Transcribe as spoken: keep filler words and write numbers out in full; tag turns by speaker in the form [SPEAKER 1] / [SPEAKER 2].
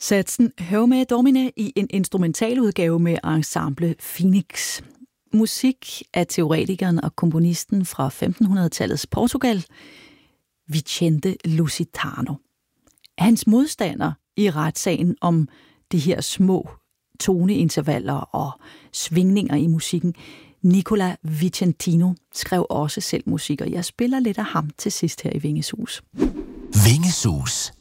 [SPEAKER 1] Satsen Hør med Domine i en instrumentaludgave med ensemble Phoenix. Musik af teoretikeren og komponisten fra femtenhundredetallets Portugal, Vicente Lusitano. Hans modstander i retssagen om de her små toneintervaller og svingninger i musikken, Nicola Vicentino, skrev også selv musik, og jeg spiller lidt af ham til sidst her i Vingesus.
[SPEAKER 2] Vingesus.